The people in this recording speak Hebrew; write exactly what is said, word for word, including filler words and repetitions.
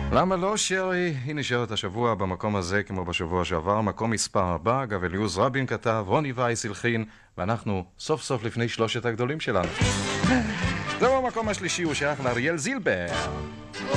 למה לא, שרי? היא נשארת השבוע במקום הזה כמו בשבוע שעבר, מקום מספר ארבע. אגב, אליוז רבין כתב, רוני וייס הלחין, ואנחנו סוף סוף לפני שלושת הגדולים שלנו. זהו, המקום השלישי הוא שייך לאריאל זילבר.